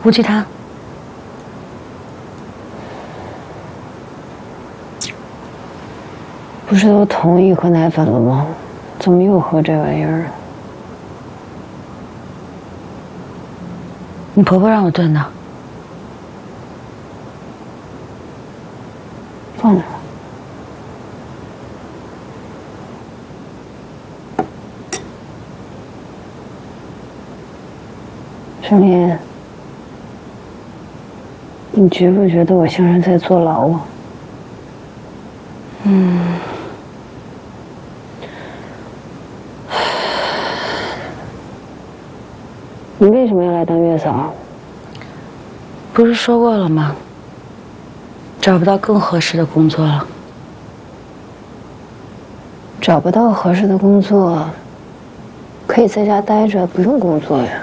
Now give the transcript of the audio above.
无忌他， 不是都同意喝奶粉了吗？怎么又喝这玩意儿？ 你婆婆让我炖的。 放着。陈林，你觉不觉得我像是在坐牢啊？你为什么要来当月嫂？ 不是说过了吗？找不到更合适的工作了。 找不到合适的工作，可以在家待着，不用工作呀。